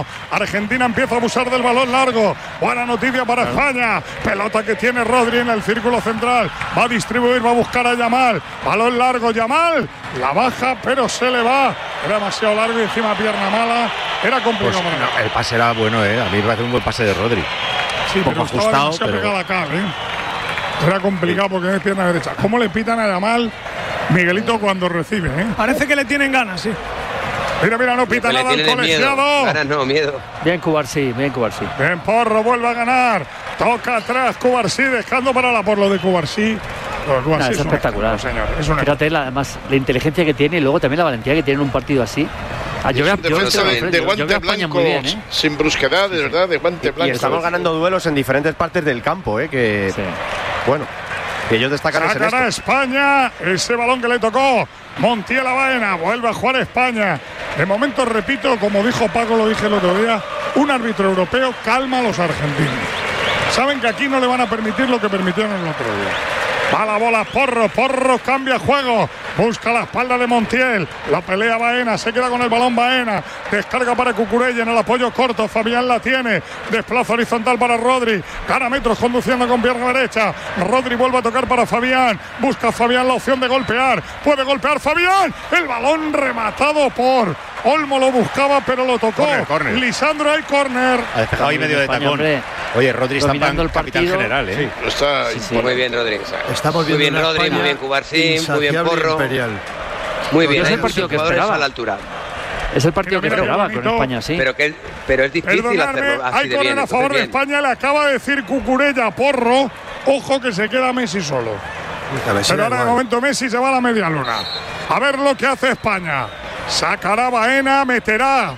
1. Argentina empieza a abusar del balón largo. Buena noticia para España. Pelota que tiene Rodri en el círculo central. Va a distribuir, va a buscar a Yamal. Balón largo, Yamal. La baja, pero se le va. Era demasiado largo y encima pierna mala. Era complicado. Pues, no, el pase era bueno, A mí me parece un buen pase de Rodri. Sí, un poco pero ajustado. Estaba pegada a Cal, Era complicado porque es pierna derecha. ¿Cómo le pitan a Yamal, Miguelito, cuando recibe, Parece que le tienen ganas, sí. Mira, no pita nada el colegiado. Ganas no, miedo. Bien Cubarsí. Bien, Porro, vuelve a ganar. Toca atrás Cubarsí, dejando para la por lo de Cubarsí. Es espectacular. Señor. Fíjate, además, la inteligencia que tiene y luego también la valentía que tiene en un partido así. Yo de guante blanco, sin brusquedad, de verdad, de guante blanco. Y estamos ganando duelos en diferentes partes del campo, que bueno, que ellos destacan en esto. España, ese balón que le tocó Montiel a Baena, vuelve a jugar España. De momento, repito, como dijo Paco, lo dije el otro día, un árbitro europeo calma a los argentinos. Saben que aquí no le van a permitir lo que permitieron el otro día. Va la bola, Porro cambia juego, busca la espalda de Montiel, la pelea Baena, se queda con el balón Baena, descarga para Cucurella en el apoyo corto, Fabián la tiene, desplaza horizontal para Rodri, gana metros conduciendo con pierna derecha, Rodri vuelve a tocar para Fabián, busca Fabián la opción de golpear, puede golpear Fabián, el balón rematado por Olmo, lo buscaba pero lo tocó, Córner. Lisandro, hay córner. Ha despejado ahí medio de tacón. Oye, Rodri está en capitán general, Sí, está muy bien, Rodri. Estamos muy bien, Rodri, muy bien, Cubarsí, muy bien, Porro. Imperial. Muy bien, es el partido que esperaba. A la altura. Es el partido que esperaba con España, sí. Pero es difícil hacerlo así de bien. Hay a favor de España, le acaba de decir Cucurella a Porro. Ojo que se queda Messi solo. Pero ahora de momento Messi se va a la media luna. A ver lo que hace España. Sacará Baena, meterá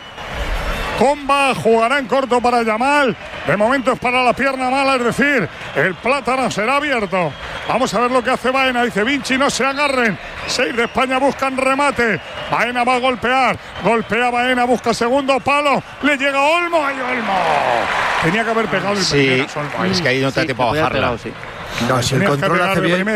Comba, jugará en corto para Yamal. De momento es para la pierna mala, es decir, el plátano será abierto. Vamos a ver lo que hace Baena. Dice Vinci, no se agarren. 6 de España buscan remate. Baena va a golpear. Golpea Baena, busca segundo palo. Le llega Olmo. ¡Ay, Olmo! Tenía que haber pegado el primero. Es que ahí no te da tiempo a bajarla. No, si el control hace bien,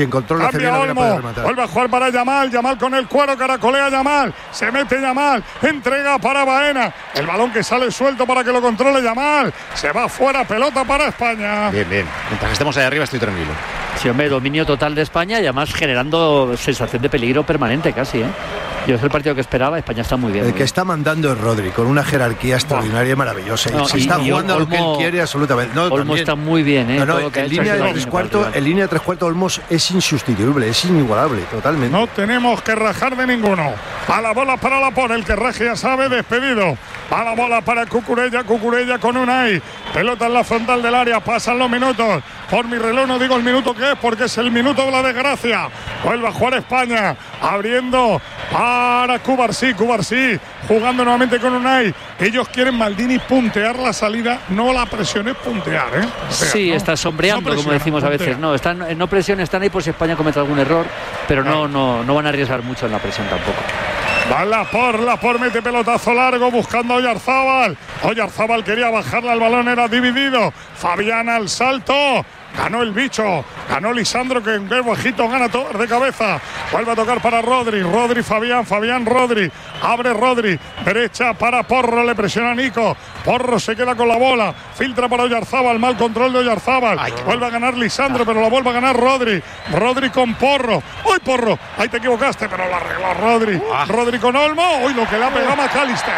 Olmo, vuelve a jugar para Yamal con el cuero, caracolea Yamal, se mete Yamal, entrega para Baena, el balón que sale suelto para que lo controle Yamal, se va fuera, pelota para España. Bien, mientras estemos ahí arriba estoy tranquilo. Sí, hombre, dominio total de España y además generando sensación de peligro permanente casi, Yo es el partido que esperaba, España está muy bien. El que está mandando es Rodri, con una jerarquía extraordinaria y maravillosa. Está jugando lo que él quiere absolutamente. Olmo está muy bien, en línea de tres cuartos, Olmo es insustituible, es inigualable, totalmente. No tenemos que rajar de ninguno. A la bola para Laporte, el que raje ya sabe, despedido. A la bola para Cucurella con Unai. Pelota en la frontal del área, pasan los minutos. Por mi reloj no digo el minuto que es, porque es el minuto de la desgracia. Vuelve a jugar España, abriendo para Cubarsí, jugando nuevamente con Unai. Ellos quieren, Maldini, puntear la salida, no la presión, es puntear, Sí, está sombreando, como decimos a veces. No presión, están ahí por si España comete algún error, pero no van a arriesgar mucho en la presión tampoco. Va Lapor mete pelotazo largo buscando a Oyarzábal. Oyarzábal quería bajarle al balón, era dividido. Fabián al salto. Ganó el bicho, ganó Lisandro, que en vez bajito gana todo de cabeza. Vuelve a tocar para Rodri, Fabián, Rodri. Abre Rodri, derecha para Porro, le presiona Nico. Porro se queda con la bola, filtra para Oyarzábal, mal control de Oyarzábal. Vuelve a ganar Lisandro, pero la vuelve a ganar Rodri. Rodri con Porro. ¡Uy, Porro! Ahí te equivocaste, pero la arregló Rodri. Rodri con Olmo. ¡Uy, lo que le ha pegado a McAllister!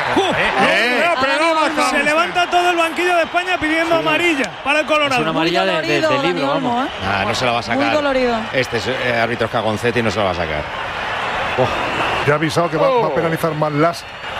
Se levanta todo el banquillo de España pidiendo amarilla para el Colorado. Es una amarilla de libro, vamos. No se la va a sacar. Muy dolorido. Este es árbitro Cagoncetti y no se la va a sacar. Ya ha avisado que va a penalizar más las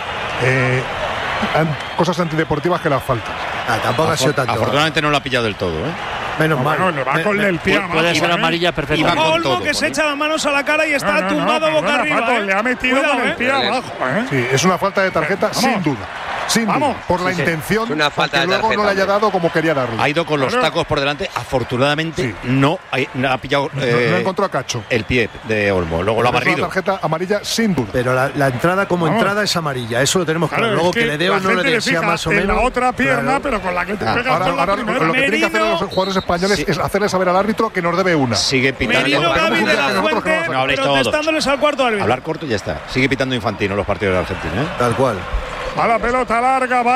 cosas antideportivas que las faltas. Tampoco ha sido tanto. Afortunadamente no lo ha pillado del todo, Menos mal. Le va con el pie. Puede ser amarilla perfectamente. Olmo que se echa las manos a la cara y está tumbado boca arriba. Paco, le ha metido con el pie abajo. Sí, es una falta de tarjeta sin duda. Por la intención, una falta de luego tarjeta, no le haya dado como quería darle. Ha ido con los tacos por delante. Afortunadamente no ha pillado no encontró a Cacho el pie de Olmo. Luego lo ha barrido. Es una tarjeta amarilla sin duda. Pero la entrada como entrada es amarilla. Eso lo tenemos claro. Luego que le dé o no le dé, sea más o menos. En la otra pierna, pero con la que te pegas ahora lo que tienen que hacer los jugadores españoles es hacerle saber al árbitro que nos debe una. Sigue pitando. Merino, Gavi de la Fuente protestándoles al cuarto árbitro. Hablar corto y ya está. Sigue pitando Infantino los partidos de Argentina. Tal cual. A la pelota larga, va